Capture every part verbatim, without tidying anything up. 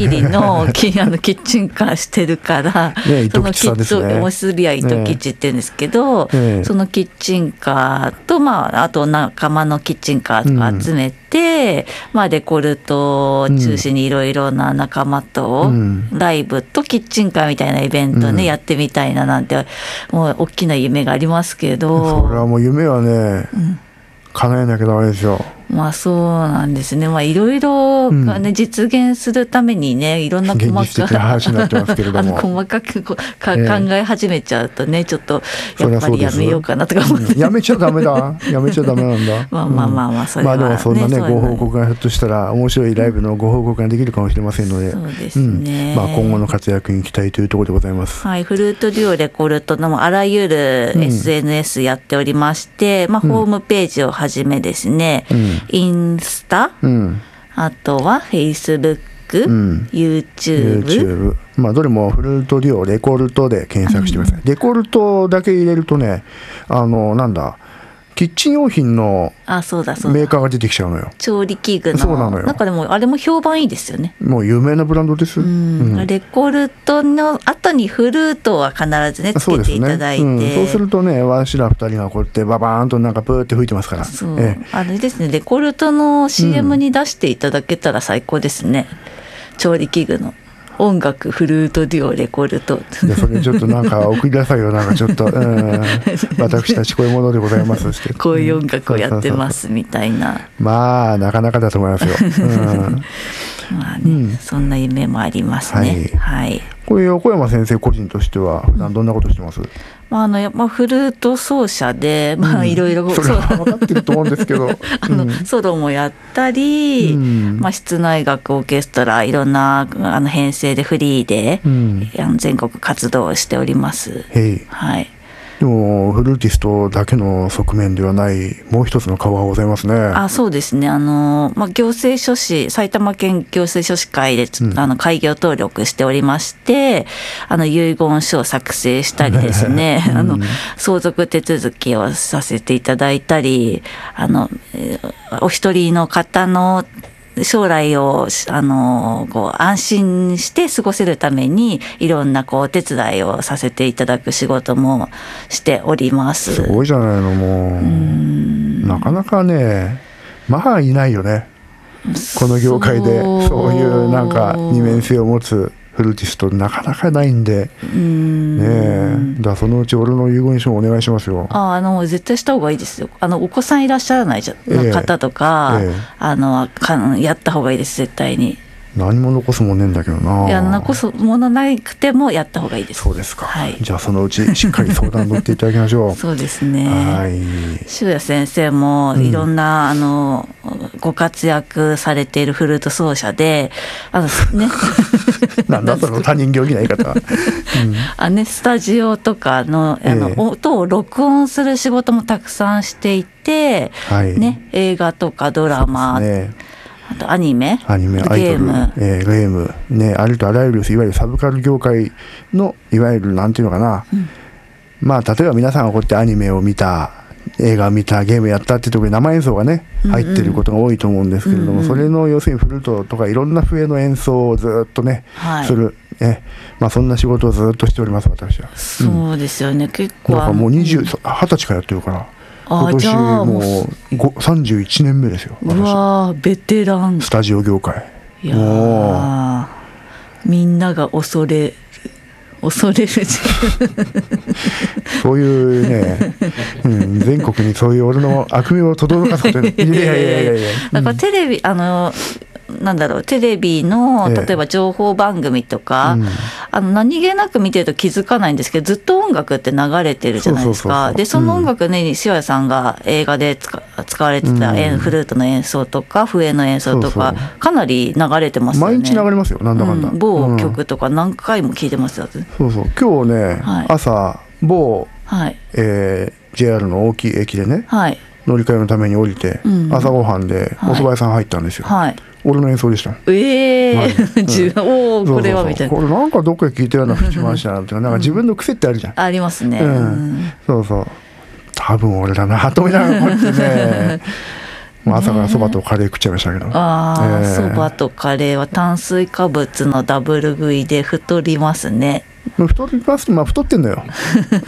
ぎりのきあのキッチンカーしてるから、 ね、 その糸吉さんですね。 おすびは糸吉って言うんですけど、 ね、 そのキッチンカーと、まあ、あと仲間のキッチンカーとか集めて、うん、まあ、デコルトを中心にいろいろな仲間と、うん、ライブとキッチンカーみたいなイベントね、うん、やってみたいななんてもう大きな夢がありますけど、 それはもう夢はね、うん、叶えなきゃダメですよ。 まあそうなんですね。まあいろいろがね、うん、実現するためにね、いろんな細か現実的な話になってますけれども、 あの細かくか、えー、考え始めちゃうとね、ちょっとやっぱりやめようかなとか思って、 うん、やめちゃダメだ。やめちゃダメなんだ。 まあまあまあまあ、それは、 ね、まあでもそんなね、 ね、 ご報告がひょっとしたら面白いライブのご報告ができるかもしれませんので、 そうですね。 うん、まあ今後の活躍に期待というところでございます。 はい、フルートデュオレコルトのあらゆる エスエヌエス やっておりまして、うん、まあホームページをはじめですね、うん、インスタ、うん、あとはフェイスブック、うん、YouTube、 YouTube、まあどれもフルートデュオレコルトで検索してください。うん、レコルトだけ入れるとね、あのなんだキッチン用品のメーカーが出てきちゃうのよ。 調理器具の。 そうなのよ。 なんかでもあれも評判いいですよね。 もう有名なブランドです。うんうん、レコルトの後にフルートは必ずねつけていただいて、 そうですね、うん、そうするとね、わしらふたりがこうやってババーンとなんかプーって吹いてますから。 そう、ええ、あれですね、レコルトの シーエム に出していただけたら最高ですね、うん、調理器具の。音楽フルートデュオレコルト。 いやそれちょっとなんか送りなさいよ。なんかちょっと、うん、私たちこういうものでございますって。 こういう音楽をやってますみたいな。 まあなかなかだと思いますよ。うん、 まあね、うん、そんな夢もありますね。はい。はい、 これ横山先生個人としては普段どんなことしてます？うん、 まあ、あのやっぱフルート奏者で、まあいろいろ、 それは分かってると思うんですけど、 あの、うん、ソロもやったり、うん、まあ、室内楽オーケストラいろんなあの編成でフリーで、うん、全国活動をしております。はい。 でもフルーティストだけの側面ではないもう一つの顔がございますね。 あ、そうですね。あの、まあ、行政書士、埼玉県行政書士会で、うん、あの開業登録しておりまして、あの遺言書を作成したりですね、うん、あの相続手続きをさせていただいたり、あのお一人の方の将来をあのこう安心して過ごせるためにいろんなこうお手伝いをさせていただく仕事もしております。 すごいじゃないの。もう、うーん、なかなかね、まあいないよね、この業界でそういうなんか二面性を持つフルーティストなかなかないんで、うーん、ねえ、だからそのうち俺の遺言書もお願いしますよ。 あ、あの絶対した方がいいですよ。あのお子さんいらっしゃらない方とか、ええええ、あのかやった方がいいです、絶対に。 何も残すもんねえんだけどな。 いや、残すものなくてもやった方がいいです。 そうですか、 はい、 じゃあそのうちしっかり相談乗っていただきましょう。 そうですね。 はい、 修也先生もいろんな、うん、あのご活躍されているフルート奏者で、あのねなんだその他人行儀な言い方、うん、 あね、スタジオとか の, あの、えー、音を録音する仕事もたくさんしていて、はいね、映画とかドラマ、あとアニメ、 アニメ、アイドル、ゲーム、えー、ゲームね、ありとあらゆるいわゆるサブカル業界のいわゆるなんていうのかな、うん、まあ例えば皆さんがこうやってアニメを見た、映画を見た、ゲームやったっていうところに生演奏がね入ってることが多いと思うんですけれども、うんうん、それの要するにフルートとかいろんな笛の演奏をずっとね、はい、する、ね、まあそんな仕事をずっとしております、私は。 そうですよね、うん、結構だからもうにじゅう、はたちからやってるから。今年もうさんじゅういちねんめですよ。 うわ、ベテラン。 スタジオ業界。 いや、みんなが恐れる恐れるそういうね、うん、全国にそういう俺の悪名を轟かすことにいやいやいやいやいや、 だからテレビ、あのなんだろう、テレビの例えば情報番組とか、ええ、あの何気なく見てると気づかないんですけど、ずっと音楽って流れてるじゃないですか。でその音楽ね、塩谷さんが映画で 使, 使われてた、うん、フルートの演奏とか笛の演奏とか、そうそう、かなり流れてますよね。 毎日流れますよ、なんだかんだ、 うん、某曲とか何回も聴いてますよ、うん、 そうそう。今日ね、はい、朝某、はい、えー、ジェイアール の大きい駅でね、はい、乗り換えのために降りて、うん、朝ごはんでお蕎麦屋さん入ったんですよ、はい、俺の演奏でした。 ええー、はい、うん、おお、これはみたいな。 これなんかどっかで聞いたような節回しなって、なんか自分の癖ってあるじゃん。 ありますね、 うん、そうそう。多分俺だなと思いながらこうやってねもう朝からそばとカレー食っちゃいましたけど、 ああ、そえーばとカレーは炭水化物のダブル食いで太りますね。 太ります、まあ太ってんのよ、うん、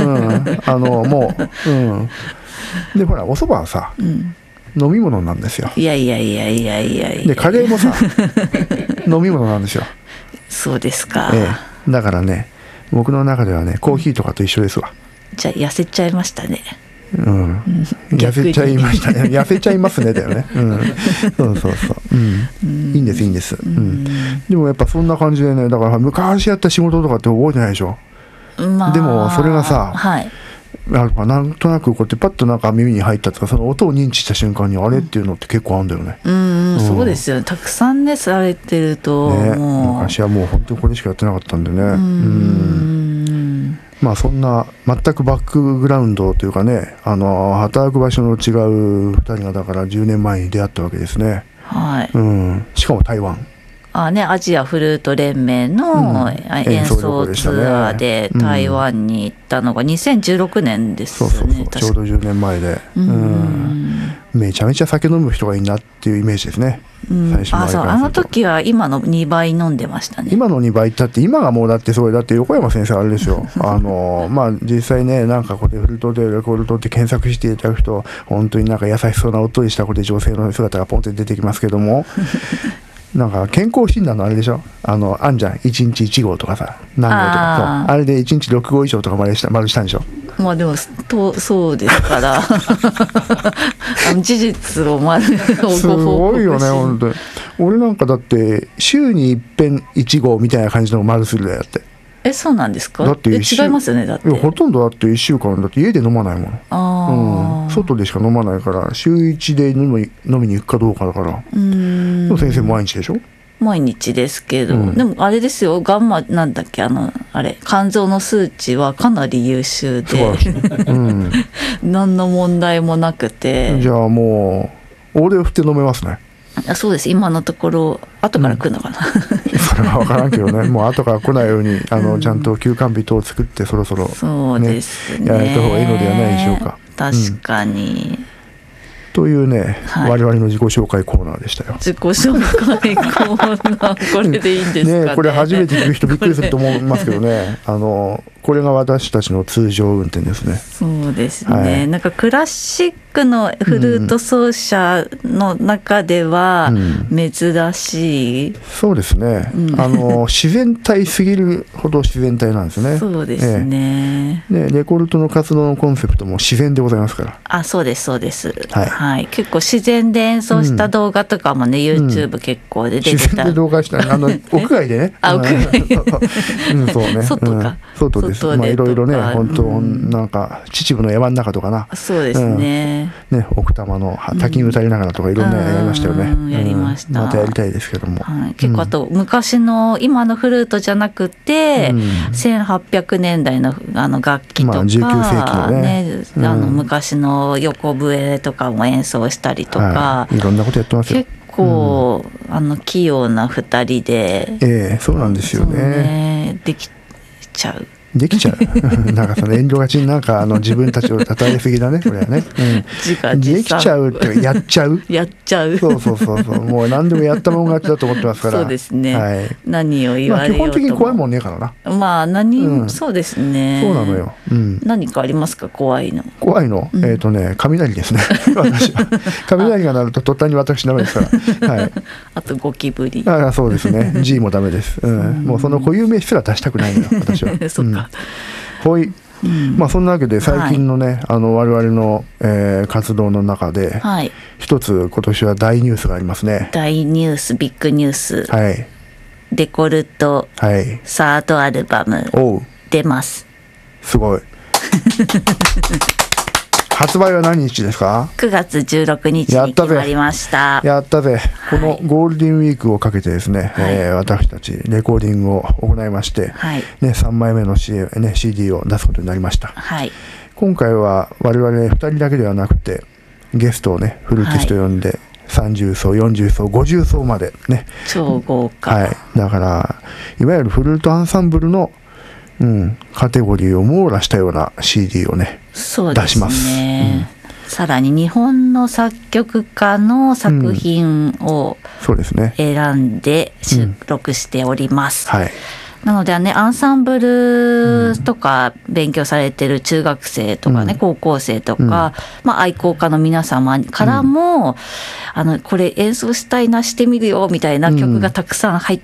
あのもう、うん、でほらおそばはさ、うん、飲み物なんですよ。 いやいやいやいやいやいや。 でカレーもさ飲み物なんですよ。 そうですか、 ええ、だからね僕の中ではねコーヒーとかと一緒ですわ。 じゃあ痩せちゃいましたね。 うん、痩せちゃいましたね。痩せちゃいますねだよね、うん、そうそうそう、うん、いいんですいいんです、うん、でもやっぱそんな感じでね、だから昔やった仕事とかって覚えてないでしょ、まあ、でもそれがさ、はい、なんとなくこうやってパッとなんか耳に入ったとか、その音を認知した瞬間にあれっていうのって結構あるんだよね。 うん、うん、そうですよ、たくさんねされてると、ね、もう昔はもう本当にこれしかやってなかったんでね。うん、うんまあそんな全くバックグラウンドというかね、あの働く場所の違うふたりがだからじゅうねんまえに出会ったわけですね。 はい、 うん、しかも台湾。 あね、アジアフルート連盟の演奏ツアーで台湾に行ったのがにせんじゅうろくねんですね。 そうそうそう、ちょうどじゅうねんまえで、うん、うん、めちゃめちゃ酒飲む人がいいなっていうイメージですね、 うん、最初のあれからすると。あそう、あの時は今のにばい飲んでましたね。 今のにばいってって今がもうだってすごい、だって横山先生あれですよあのまあ実際ね、なんかこれフルートでレコードって検索していただくと本当になんか優しそうなおっとりしたこれ女性の姿がポンって出てきますけどもなんか健康診断のあれでしょ、あのあんじゃんいちにちいち号とかさ何号とか、あ, あれでいちにちろく号以上とかまでした丸したんでしょ。 まあでもとそうですからあの事実を丸をすごいよね本当に。俺なんかだって週に一遍いち号みたいな感じの丸するだよって。 えそうなんですか。 だって違いますよね。だってほとんどだっていっしゅうかんだって家で飲まないもん。あ、うん、外でしか飲まないから週いちで飲み、飲みに行くかどうかだから。うーん、先生毎日でしょ。 毎日ですけど、うん、でもあれですよ、ガンマなんだっけ、あのあれ肝臓の数値はかなり優秀で、うん、何の問題もなくて。 じゃあもう俺を振って飲めますね。 そうです、今のところ後から来るのかな、 うん、それは分からんけどね、もう後から来ないようにあの、うん、ちゃんと休館日等を作ってそろそろ、ね、 そうですね、 やられた方がいいのではないでしょうか。 確かに、うんというね、はい、我々の自己紹介コーナーでしたよ。 自己紹介コーナーこれでいいんですか ね, ねこれ初めて聞く人びっくりすると思いますけどねあのこれが私たちの通常運転ですね。 そうですね、はい、なんかクラシックのフルート奏者の中では珍しい、うんうん、 そうですね、うん、あの自然体すぎるほど自然体なんですね。 そうですね、 ええ、でレコルトの活動のコンセプトも自然でございますから。 あ、そうですそうです、はいはい、結構自然で演奏した動画とかもね、うん、YouTube 結構で出てた、 自然で動画したあの屋外でねあ、屋外うん、そうね、 外か、うん、 外です。まあいろいろね、本当、うん、なんか秩父の山の中とかな、 そうですね、 うん、ね、奥多摩の滝に歌いながらとかいろんなやりましたよね、 うん、やりました、 うん、またやりたいですけども、 はい、結構あと昔の今のフルートじゃなくて、うん、せんはっぴゃくねんだいのあの楽器とか、まあ、じゅうきゅうせいきのね、ね、あの昔の横笛とかも演奏したりとか、 はい、いろんなことやってますよ。 結構、うん、あの器用なふたりで、 ええ、そうなんですよね、 ね、できちゃうできちゃうなんかその遠慮がちになんかあの自分たちをたたえすぎだねこれはね、うん、 自画自賛できちゃうってやっちゃうやっちゃうそうそうそうそう、もう何でもやったもん勝ちだと思ってますから。 そうですね、 はい、 何を言われようとも、 まあ、基本的に怖いもんねえからな。 まあ何、 うん、 そうですね、 そうなのよ、うん、 何かありますか怖いの。 怖いの、うん、えっ、ー、とね雷ですね私は雷が鳴ると途端に私ダメですから、はい、 あとゴキブリ、 ああそうですねG もダメです、うん、もうその固有名詞すら出したくないのよ私はそっか、うん、 ほい、うん、まあそんなわけで最近のね、はい、あの我々の、えー、活動の中で、はい、一つ今年は大ニュースがありますね。 大ニュース、ビッグニュース、 はい、 デコルト、はい、サードアルバム出ます。 すごい発売は何日ですか。 くがつじゅうろくにちに決まりました。 やったぜ、はい、このゴールデンウィークをかけてですね、はい、えー、私たちレコーディングを行いまして、はい、ね、さんまいめの シーエム、ね、シーディー を出すことになりました、はい、今回は我々ふたりだけではなくてゲストをねフルーティスト呼んで、はい、さんじゅうそうよんじゅうそうごじゅうそうまでね、 超豪華、 はい、だからいわゆるフルートアンサンブルの、うん、カテゴリーを網羅したような シーディー をね、そうですね、出します、うん、 さらに日本の作曲家の作品をそうですね。 選んで収録しております。 はい。 なのでね、アンサンブルとか勉強されてる中学生とかね、うん、高校生とか、うん、まあ、愛好家の皆様からも、うん、あのこれ演奏したいな、してみるよみたいな曲がたくさん入って、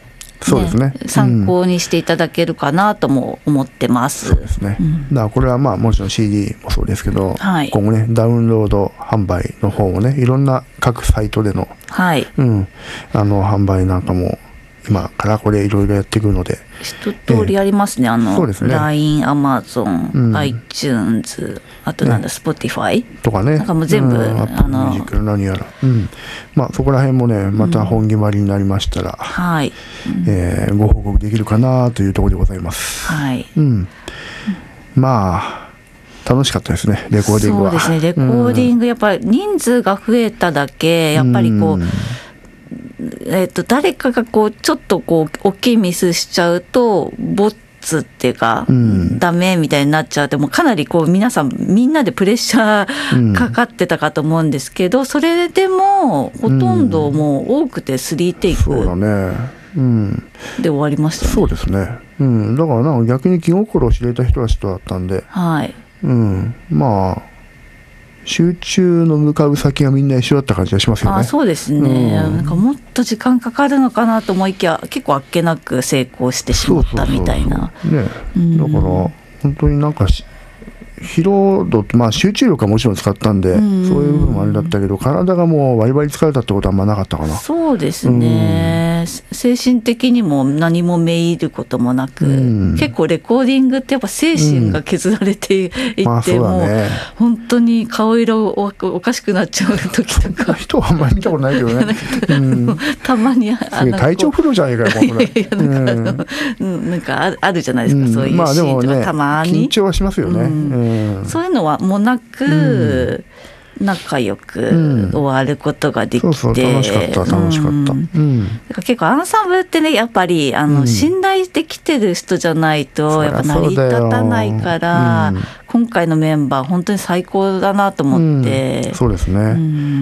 ね、 そうですね、 参考にしていただけるかなとも思ってます。 そうですね、うん、だからこれはまあもちろん シーディー もそうですけど、 はい、 今後ねダウンロード販売の方もね、いろんな各サイトでの、 はい、 うん、あの販売なんかも今からこれいろいろやっていくので一通りありますね、えー、あのそうですね、ライン、Amazon、うん、iTunes、あとなんだ、ね、Spotify とかね、 なんかもう全部、うん、 あのミュージック何やら、うん、まあそこら辺もねまた本決まりになりましたら、 うん、はい、 えー、ご報告できるかなというところでございます。 はい、 うん、まあ楽しかったですね、レコーディングは。 そうですね、レコーディング、やっぱり人数が増えただけやっぱりこう、うんえー、と誰かがこうちょっとこう大きいミスしちゃうとボツっていうか、うん、ダメみたいになっちゃうと、もうかなりこう皆さんみんなでプレッシャーかかってたかと思うんですけど、うん、それでもほとんどもう多くてスリーテイク、 そうだね、うん、 で終わりましたね。 そうですね、うん、だからなんか逆に気心を知れた人たちとだったんで、 はい、 うん、まあ集中の向かう先がみんな一緒だった感じがしますよね。 あ、そうですね、うん、なんかもっと時間かかるのかなと思いきや結構あっけなく成功してしまったみたいな。 そうそうそうそう、ね、うん、だから本当になんか疲労度って、まあ、集中力はもちろん使ったんで、うん、そういう部分もあれだったけど、体がもうバリバリ疲れたってことはあんまなかったかな。 そうですね、うん、精神的にも何もめいることもなく、うん、結構レコーディングってやっぱ精神が削られていって、うん、まあそうだね、本当に顔色おかしくなっちゃう時とか人はあんまり見たことないけどねうん、 たまに体調不良じゃないかよこれなんかある、あるじゃないですか、うん、そういうシーンとか、まあ、たまに緊張はしますよね、うんうん、そういうのはもうなく、うん、仲良く終わることができて、うん、そうそう楽しかった楽しかった、うんうん、だから結構アンサンブルってねやっぱりあの、うん、信頼できてる人じゃないとやっぱ成り立たないから、うん、今回のメンバー本当に最高だなと思って、 うん、そうですね、うん、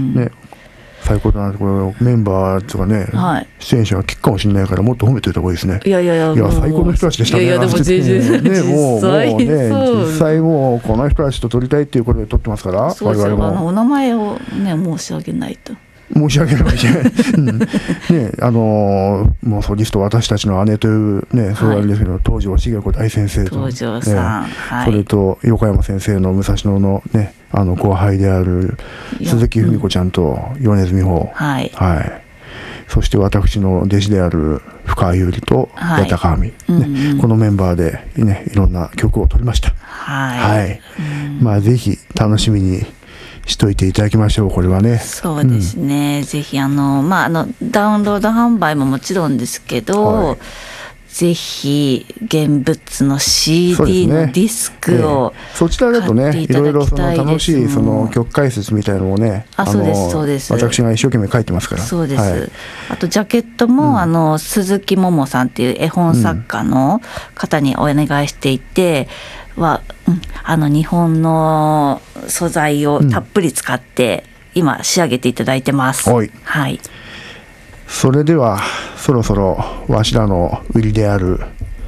ね最高だなって、これメンバーとかね、はい、出演者が聞くかもしれないからもっと褒めておいた方がいいですね。 いやいやいや、 いや最高の人たちでしたね。 いやいやでも全然ね、もうもうね実際もうこの人たちと撮りたいっていうことで撮ってますから、 そうですよ、我々もあのお名前をね申し上げないと。 申し訳ない、うん、ね、あのー、もうソリスト私たちの姉というね、そうあれですけど、はい、東條茂子大先生と、 東條さん、 ね、 はい、 それと横山先生の武蔵野のね、あの後輩である鈴木文子ちゃんと米津美穂、 はいはい、そして私の弟子である深川優里と矢田香美、はいね、うんうん、このメンバーで、ね、いろんな曲を取りました。 はい、 はい、うん、まあぜひ楽しみにしといていただきましょう。これはね。 そうですね。うん、ぜひあのまああのダウンロード販売ももちろんですけど、はい、ぜひ現物の シーディー のディスクを、 ねえー、そちらだとね、いろいろその楽しいその曲解説みたいなのをね、 あ、そうですそうです。 私が一生懸命書いてますから。 そうです。 はい、 あとジャケットも、うん、あの鈴木桃さんっていう絵本作家の方にお願いしていて。うんはうん、あの日本の素材をたっぷり使って今仕上げていただいてます、 うん、 はい、 それではそろそろわしらの売りである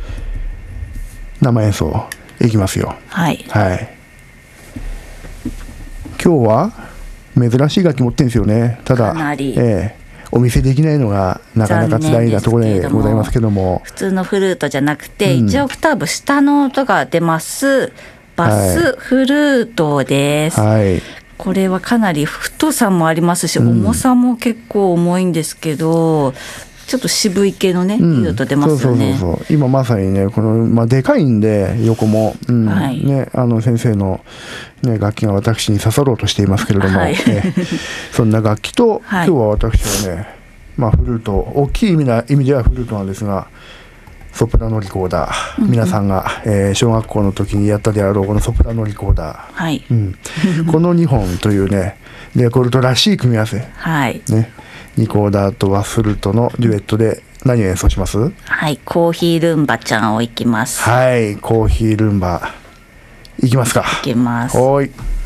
生演奏いきますよ。 はい、 はい、今日は珍しい楽器持ってるんですよね。ただかなり、 ええお見せできないのがなかなか辛いなところでございますけども、 普通のフルートじゃなくて、うん、いちオクターブ下の音が出ますバスフルートです、 はい、 これはかなり太さもありますし、うん、重さも結構重いんですけど、ちょっと渋い系のね、いい音出ますよね。 そうそうそうそう、今まさにねこの、まあ、でかいんで横も、うんはいね、あの先生の、ね、楽器が私に刺さろうとしていますけれども、 はいね、そんな楽器と、 はい、 今日は私はね、まあ、フルート大きい意味な意味ではフルートなんですが、ソプラノリコーダー、うん、皆さんが、えー、小学校の時にやったであろうこのソプラノリコーダー、 はいうん、このにほんというねレコルトらしい組み合わせ、 はいね、ニコーダーとワッフルートのデュエットで何を演奏します？ はい、コーヒールンバちゃんをいきます。 はい、コーヒールンバいきますか。 いきます。 はい。